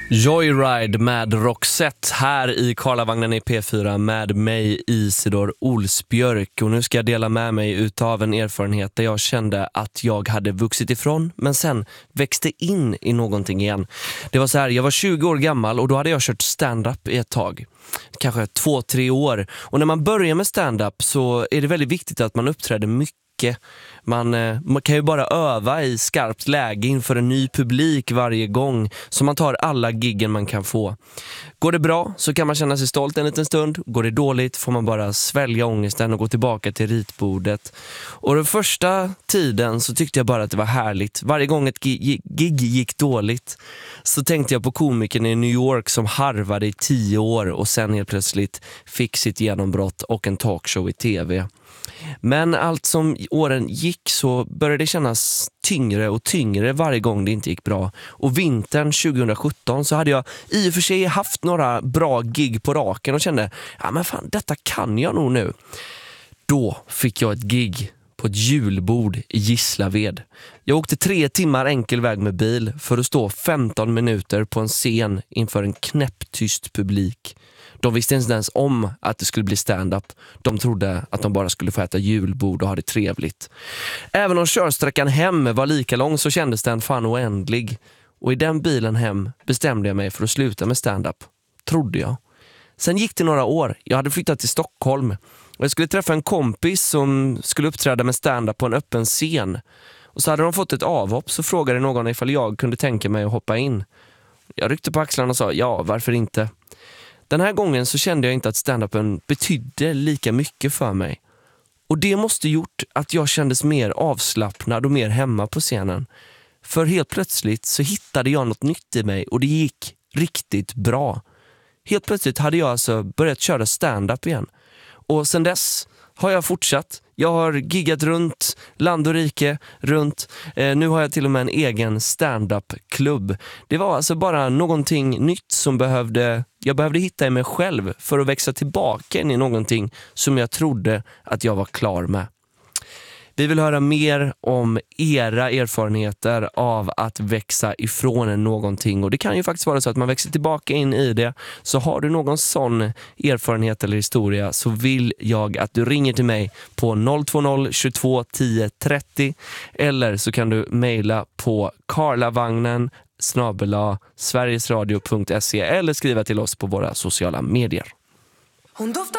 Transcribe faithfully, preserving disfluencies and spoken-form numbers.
Joyride med Roxette här i Karlavagnen i P fyra med mig Isidor Olsbjörk, och nu ska jag dela med mig utav en erfarenhet där jag kände att jag hade vuxit ifrån men sen växte in i någonting igen. Det var så här, jag var tjugo år gammal och då hade jag kört stand-up i ett tag. Kanske två, tre år. Och när man börjar med stand-up så är det väldigt viktigt att man uppträder mycket. Man, man kan ju bara öva i skarpt läge inför en ny publik varje gång, så man tar alla giggen man kan få. Går det bra så kan man känna sig stolt en liten stund. Går det dåligt får man bara svälja ångesten och gå tillbaka till ritbordet. Och den första tiden så tyckte jag bara att det var härligt. Varje gång ett gig, gig gick dåligt så tänkte jag på komikern i New York som harvade i tio år och sen helt plötsligt fick sitt genombrott och en talkshow i tv. Men allt som åren gick så började det kännas tyngre och tyngre varje gång det inte gick bra. Och vintern tjugosjutton så hade jag i och för sig haft några bra gig på raken och kände, ja men fan, detta kan jag nog nu. Då fick jag ett gig på ett julbord i Gislaved. Jag åkte tre timmar enkel väg med bil för att stå femton minuter på en scen inför en knäpptyst publik. De visste inte ens om att det skulle bli stand-up. De trodde att de bara skulle få äta julbord och ha det trevligt. Även om körsträckan hem var lika lång så kändes den fan oändlig. Och i den bilen hem bestämde jag mig för att sluta med stand-up. Trodde jag. Sen gick det några år. Jag hade flyttat till Stockholm. Och jag skulle träffa en kompis som skulle uppträda med stand-up på en öppen scen. Och så hade de fått ett avhopp, så frågade någon ifall jag kunde tänka mig att hoppa in. Jag ryckte på axlarna och sa, ja, varför inte? Den här gången så kände jag inte att stand-upen betydde lika mycket för mig. Och det måste gjort att jag kändes mer avslappnad och mer hemma på scenen. För helt plötsligt så hittade jag något nytt i mig och det gick riktigt bra. Helt plötsligt hade jag alltså börjat köra stand-up igen. Och sen dess har jag fortsatt. Jag har giggat runt land och rike, runt. Eh, nu har jag till och med en egen stand-up-klubb. Det var alltså bara någonting nytt som behövde, jag behövde hitta i mig själv för att växa tillbaka in i någonting som jag trodde att jag var klar med. Vi vill höra mer om era erfarenheter av att växa ifrån någonting. Och det kan ju faktiskt vara så att man växer tillbaka in i det. Så har du någon sån erfarenhet eller historia så vill jag att du ringer till mig på noll två noll tjugotvå tio trettio. Eller så kan du mejla på karlavagnen snabel-a sverigesradio punkt se eller skriva till oss på våra sociala medier. Hon doftar